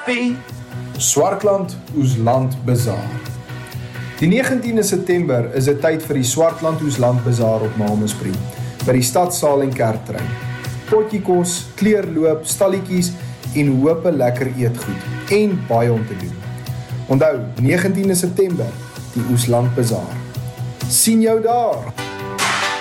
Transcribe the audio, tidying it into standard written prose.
happy. Swartland Oesland Bazaar. Die 19de September is dit tyd vir die Swartland Oesland Bazaar op Malmesbury, by die stadsaal en kerktrein. Potjiekos, kleurloop, stalletjies en hoop lekker eetgoed en baie om te doen. Onthou, 19de September, die Oesland Bazaar. Sien jou daar!